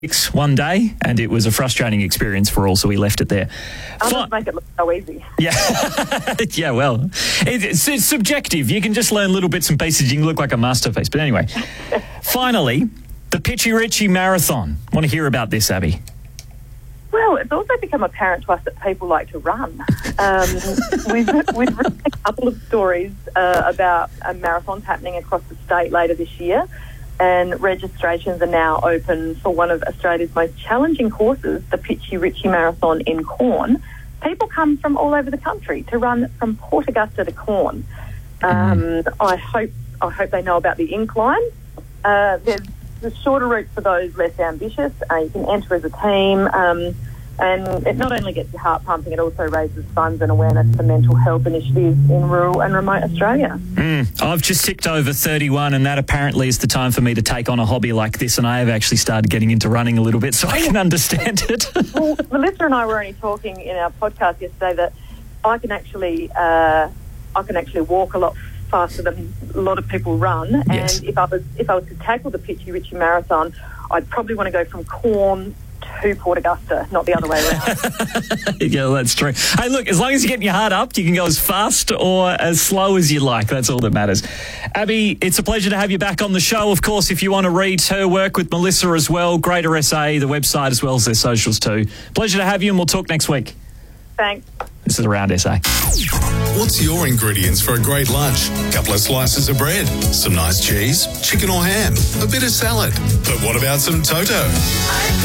one day, and it was a frustrating experience for all, so we left it there. I'll just make it look so easy. Yeah, yeah. Well, it's subjective. You can just learn little bits and pieces. You can look like a masterpiece. But anyway, finally, the Pitchy Ritchie Marathon. Want to hear about this, Abby? Well, it's also become apparent to us that people like to run. We've written a couple of stories about marathons happening across the state later this year, and registrations are now open for one of Australia's most challenging courses, the Pitchy Ritchie Marathon in Corn. People come from all over the country to run from Port Augusta to Corn. I hope they know about the incline. There's the shorter route for those less ambitious. You can enter as a team, and it not only gets your heart pumping, it also raises funds and awareness for mental health initiatives in rural and remote Australia. I've just ticked over 31, and that apparently is the time for me to take on a hobby like this, and I have actually started getting into running a little bit, so I can understand it. Well, Melissa and I were only talking in our podcast yesterday that I can actually walk a lot faster than a lot of people run. Yes. And if I was to tackle the Pitchy Ritchie Marathon, I'd probably want to go from Corn to Port Augusta, not the other way around. Yeah, that's true. Hey, look, as long as you're getting your heart up, you can go as fast or as slow as you like. That's all that matters. Abby, it's a pleasure to have you back on the show. Of course, if you want to read her work with Melissa as well, Greater SA, the website, as well as their socials too. Pleasure to have you, and we'll talk next week. Thanks. This is Around SA. What's your ingredients for a great lunch? Couple of slices of bread, some nice cheese, chicken or ham, a bit of salad. But what about some Toto?